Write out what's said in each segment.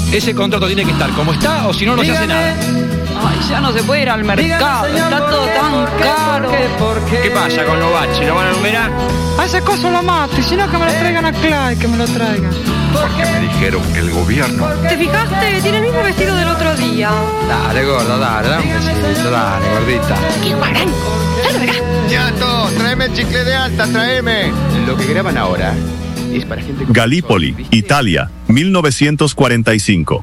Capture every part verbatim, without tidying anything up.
ese contrato tiene que estar como está o si no, no se hace nada. Ay, ya no se puede ir al mercado, está todo tan caro. ¿Qué pasa con los baches? ¿Lo van a enumerar? A ese coso lo mato, y si no que me lo traigan a Clay, que me lo traigan. Porque me dijeron que el gobierno... ¿Te fijaste? Tiene el mismo vestido del otro día. Dale, gorda, dale, dame un besito, dale, gordita. ¡Qué guarango! ¡Dale, acá! ¡Ñato! ¡Tráeme el chicle de alta, tráeme! Lo que graban ahora es para gente... Gallipoli, Italia, mil novecientos cuarenta y cinco.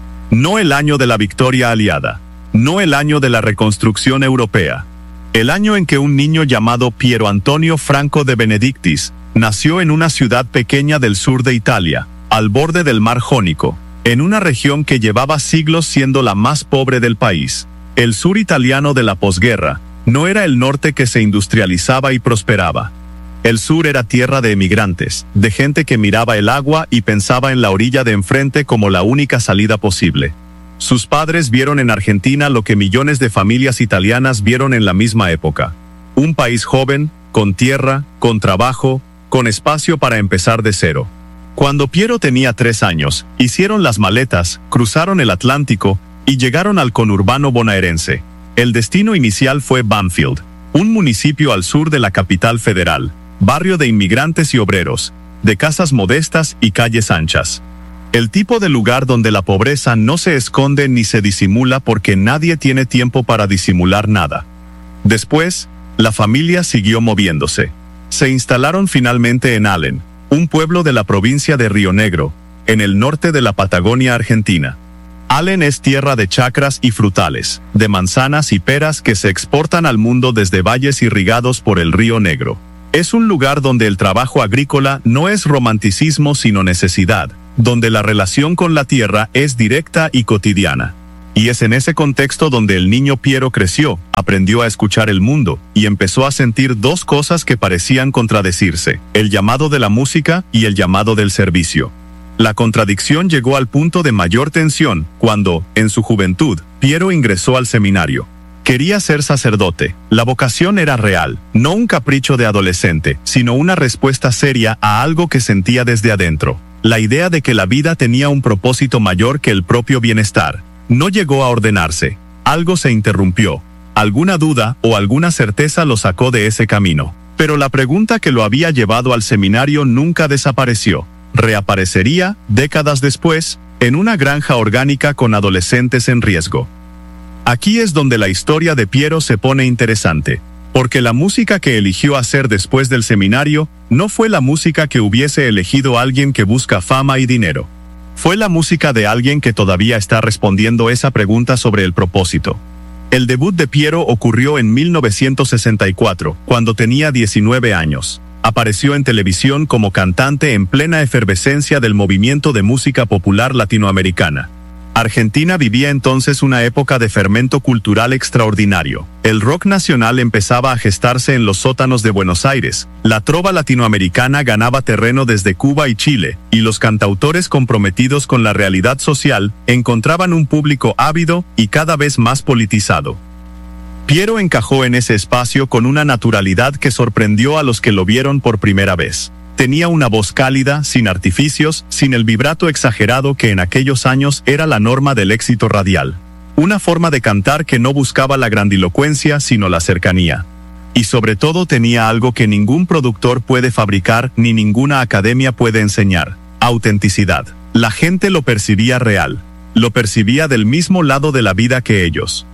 No el año de la victoria aliada. No el año de la reconstrucción europea. El año en que un niño llamado Piero Antonio Franco de Benedictis nació en una ciudad pequeña del sur de Italia, al borde del mar Jónico, en una región que llevaba siglos siendo la más pobre del país. El sur italiano de la posguerra no era el norte que se industrializaba y prosperaba. El sur era tierra de emigrantes, de gente que miraba el agua y pensaba en la orilla de enfrente como la única salida posible. Sus padres vieron en Argentina lo que millones de familias italianas vieron en la misma época. Un país joven, con tierra, con trabajo, con espacio para empezar de cero. Cuando Piero tenía tres años, hicieron las maletas, cruzaron el Atlántico y llegaron al conurbano bonaerense. El destino inicial fue Banfield, un municipio al sur de la capital federal, barrio de inmigrantes y obreros, de casas modestas y calles anchas. El tipo de lugar donde la pobreza no se esconde ni se disimula porque nadie tiene tiempo para disimular nada. Después, la familia siguió moviéndose. Se instalaron finalmente en Allen, un pueblo de la provincia de Río Negro, en el norte de la Patagonia Argentina. Allen es tierra de chacras y frutales, de manzanas y peras que se exportan al mundo desde valles irrigados por el Río Negro. Es un lugar donde el trabajo agrícola no es romanticismo sino necesidad, donde la relación con la tierra es directa y cotidiana. Y es en ese contexto donde el niño Piero creció, aprendió a escuchar el mundo, y empezó a sentir dos cosas que parecían contradecirse, el llamado de la música y el llamado del servicio. La contradicción llegó al punto de mayor tensión, cuando, en su juventud, Piero ingresó al seminario. Quería ser sacerdote. La vocación era real, no un capricho de adolescente, sino una respuesta seria a algo que sentía desde adentro. La idea de que la vida tenía un propósito mayor que el propio bienestar. No llegó a ordenarse. Algo se interrumpió. Alguna duda o alguna certeza lo sacó de ese camino. Pero la pregunta que lo había llevado al seminario nunca desapareció. Reaparecería, décadas después, en una granja orgánica con adolescentes en riesgo. Aquí es donde la historia de Piero se pone interesante. Porque la música que eligió hacer después del seminario no fue la música que hubiese elegido alguien que busca fama y dinero. Fue la música de alguien que todavía está respondiendo esa pregunta sobre el propósito. El debut de Piero ocurrió en mil novecientos sesenta y cuatro, cuando tenía diecinueve años. Apareció en televisión como cantante en plena efervescencia del movimiento de música popular latinoamericana. Argentina vivía entonces una época de fermento cultural extraordinario. El rock nacional empezaba a gestarse en los sótanos de Buenos Aires, la trova latinoamericana ganaba terreno desde Cuba y Chile, y los cantautores comprometidos con la realidad social encontraban un público ávido y cada vez más politizado. Piero encajó en ese espacio con una naturalidad que sorprendió a los que lo vieron por primera vez. Tenía una voz cálida, sin artificios, sin el vibrato exagerado que en aquellos años era la norma del éxito radial. Una forma de cantar que no buscaba la grandilocuencia sino la cercanía. Y sobre todo tenía algo que ningún productor puede fabricar ni ninguna academia puede enseñar: autenticidad. La gente lo percibía real. Lo percibía del mismo lado de la vida que ellos.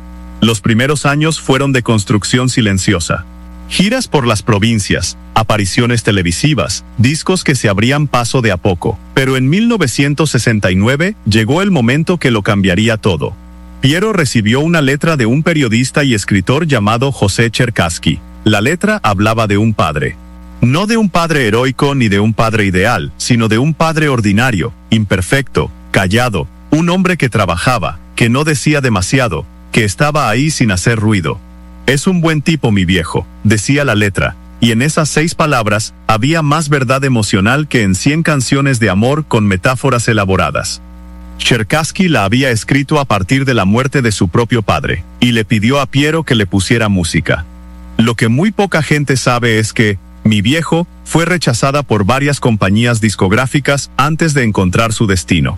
Los primeros años fueron de construcción silenciosa. Giras por las provincias, apariciones televisivas, discos que se abrían paso de a poco. Pero en mil novecientos sesenta y nueve llegó el momento que lo cambiaría todo. Piero recibió una letra de un periodista y escritor llamado José Cherkassky. La letra hablaba de un padre. No de un padre heroico ni de un padre ideal, sino de un padre ordinario, imperfecto, callado, un hombre que trabajaba, que no decía demasiado, que estaba ahí sin hacer ruido. Es un buen tipo, mi viejo, decía la letra, y en esas seis palabras había más verdad emocional que en cien canciones de amor con metáforas elaboradas. Cherkassky la había escrito a partir de la muerte de su propio padre, y le pidió a Piero que le pusiera música. Lo que muy poca gente sabe es que Mi viejo fue rechazada por varias compañías discográficas antes de encontrar su destino.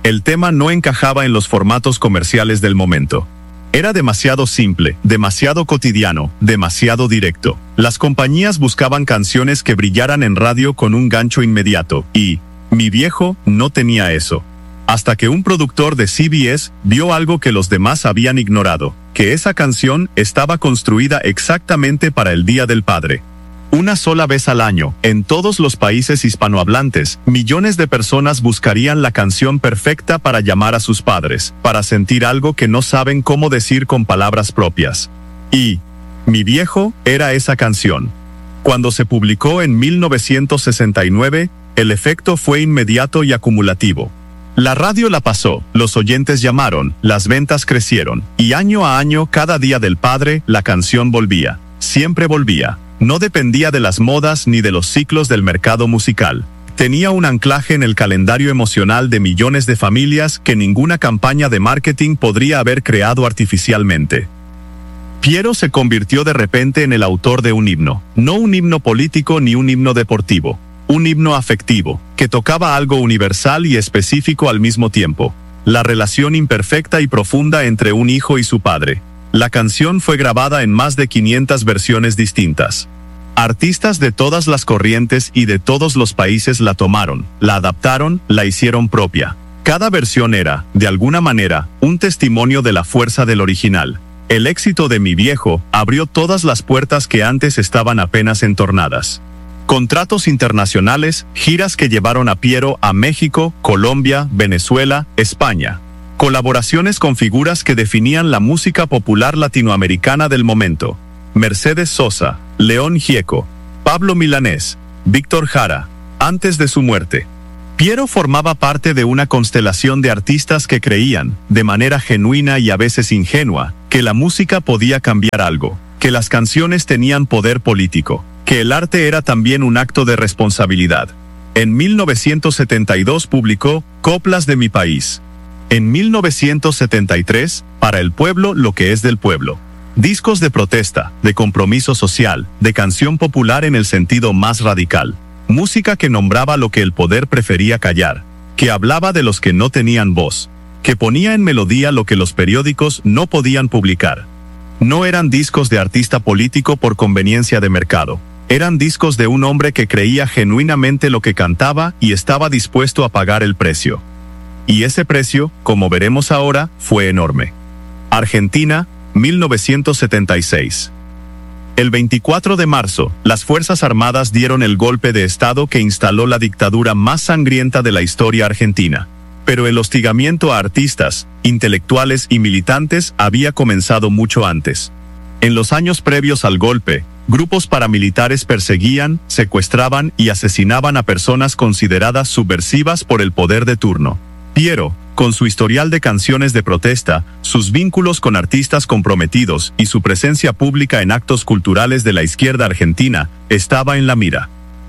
El tema no encajaba en los formatos comerciales del momento. Era demasiado simple, demasiado cotidiano, demasiado directo. Las compañías buscaban canciones que brillaran en radio con un gancho inmediato, y Mi Viejo no tenía eso. Hasta que un productor de C B S vio algo que los demás habían ignorado, que esa canción estaba construida exactamente para el Día del Padre. Una sola vez al año, en todos los países hispanohablantes, millones de personas buscarían la canción perfecta para llamar a sus padres, para sentir algo que no saben cómo decir con palabras propias. Y Mi Viejo era esa canción. Cuando se publicó en mil novecientos sesenta y nueve, el efecto fue inmediato y acumulativo. La radio la pasó, los oyentes llamaron, las ventas crecieron, y año a año, cada Día del Padre, la canción volvía. Siempre volvía. No dependía de las modas ni de los ciclos del mercado musical. Tenía un anclaje en el calendario emocional de millones de familias que ninguna campaña de marketing podría haber creado artificialmente. Piero se convirtió de repente en el autor de un himno, no un himno político ni un himno deportivo, un himno afectivo, que tocaba algo universal y específico al mismo tiempo, la relación imperfecta y profunda entre un hijo y su padre. La canción fue grabada en más de quinientas versiones distintas. Artistas de todas las corrientes y de todos los países la tomaron, la adaptaron, la hicieron propia. Cada versión era, de alguna manera, un testimonio de la fuerza del original. El éxito de Mi Viejo abrió todas las puertas que antes estaban apenas entornadas. Contratos internacionales, giras que llevaron a Piero a México, Colombia, Venezuela, España. Colaboraciones con figuras que definían la música popular latinoamericana del momento. Mercedes Sosa, León Gieco, Pablo Milanés, Víctor Jara, antes de su muerte. Piero formaba parte de una constelación de artistas que creían, de manera genuina y a veces ingenua, que la música podía cambiar algo, que las canciones tenían poder político, que el arte era también un acto de responsabilidad. En mil novecientos setenta y dos publicó Coplas de mi país. En mil novecientos setenta y tres, Para el pueblo lo que es del pueblo. Discos de protesta, de compromiso social, de canción popular en el sentido más radical. Música que nombraba lo que el poder prefería callar, que hablaba de los que no tenían voz, que ponía en melodía lo que los periódicos no podían publicar. No eran discos de artista político por conveniencia de mercado. Eran discos de un hombre que creía genuinamente lo que cantaba y estaba dispuesto a pagar el precio. Y ese precio, como veremos ahora, fue enorme. Argentina, mil novecientos setenta y seis. El veinticuatro de marzo, las Fuerzas Armadas dieron el golpe de Estado que instaló la dictadura más sangrienta de la historia argentina. Pero el hostigamiento a artistas, intelectuales y militantes había comenzado mucho antes. En los años previos al golpe, grupos paramilitares perseguían, secuestraban y asesinaban a personas consideradas subversivas por el poder de turno. Piero, con su historial de canciones de protesta, sus vínculos con artistas comprometidos y su presencia pública en actos culturales de la izquierda argentina, estaba en la mira.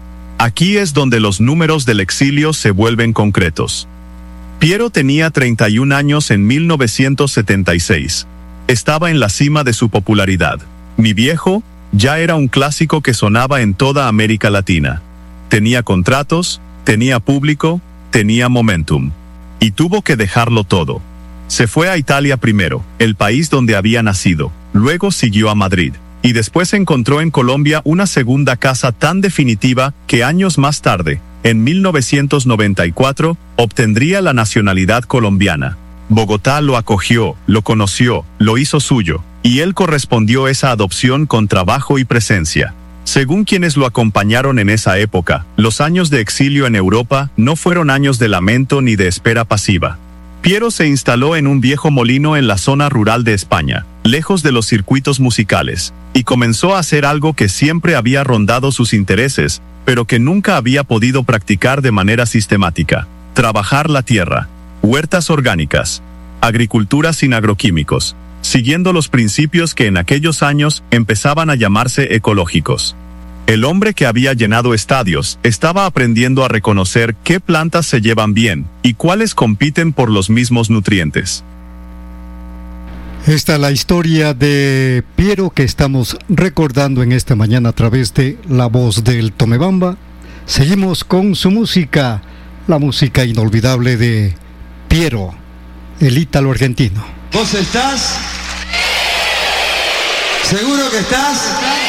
Aquí es donde los números del exilio se vuelven concretos. Piero tenía treinta y un años en mil novecientos setenta y seis. Estaba en la cima de su popularidad. Mi Viejo ya era un clásico que sonaba en toda América Latina. Tenía contratos, tenía público, tenía momentum. Y tuvo que dejarlo todo. Se fue a Italia primero, el país donde había nacido, luego siguió a Madrid, y después encontró en Colombia una segunda casa tan definitiva que años más tarde, en mil novecientos noventa y cuatro, obtendría la nacionalidad colombiana. Bogotá lo acogió, lo conoció, lo hizo suyo, y él correspondió esa adopción con trabajo y presencia. Según quienes lo acompañaron en esa época, los años de exilio en Europa no fueron años de lamento ni de espera pasiva. Piero se instaló en un viejo molino en la zona rural de España, lejos de los circuitos musicales, y comenzó a hacer algo que siempre había rondado sus intereses, pero que nunca había podido practicar de manera sistemática: trabajar la tierra, huertas orgánicas, agricultura sin agroquímicos, siguiendo los principios que en aquellos años empezaban a llamarse ecológicos. El hombre que había llenado estadios estaba aprendiendo a reconocer qué plantas se llevan bien y cuáles compiten por los mismos nutrientes. Esta es la historia de Piero que estamos recordando en esta mañana a través de La Voz del Tomebamba. Seguimos con su música, la música inolvidable de Piero. Piero, el ítalo argentino. ¿Vos estás? ¿Seguro que estás?